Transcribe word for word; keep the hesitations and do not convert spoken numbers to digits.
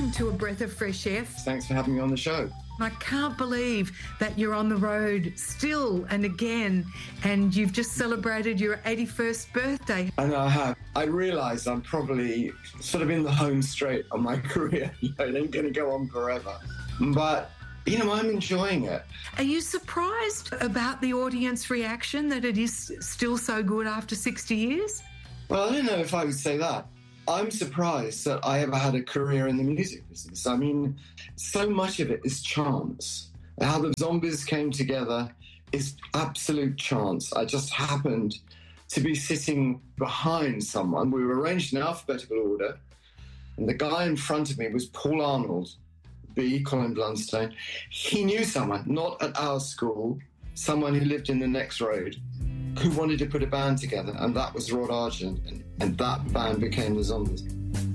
welcome to A Breath of Fresh Air. Thanks for having me on the show. I can't believe that you're on the road still and again, and you've just celebrated your eighty-first birthday. I know I have. I realise I'm probably sort of in the home straight on my career. You know, it ain't going to go on forever. But, you know, I'm enjoying it. Are you surprised about the audience reaction, that it is still so good after sixty years? Well, I don't know if I would say that. I'm surprised that I ever had a career in the music business. I mean, so much of it is chance. How the Zombies came together is absolute chance. I just happened to be sitting behind someone. We were arranged in alphabetical order, and the guy in front of me was Paul Arnold, B, Colin Blunstone. He knew someone, not at our school, someone who lived in the next road, who wanted to put a band together, and that was Rod Argent, and, and that band became the Zombies.